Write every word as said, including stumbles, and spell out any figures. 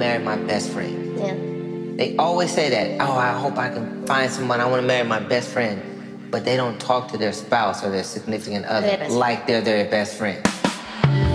marry my best friend. Yeah. They always say that. Oh, I hope I can find someone. I want to marry my best friend. But they don't talk to their spouse or their significant other Their best like they're their best friend.